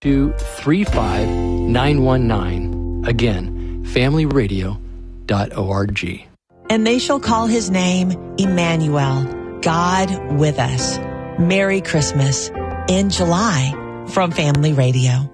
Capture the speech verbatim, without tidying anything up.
two three five nine one nine. Again, family radio dot org. And they shall call his name Emmanuel, God with us. Merry Christmas in July from Family Radio.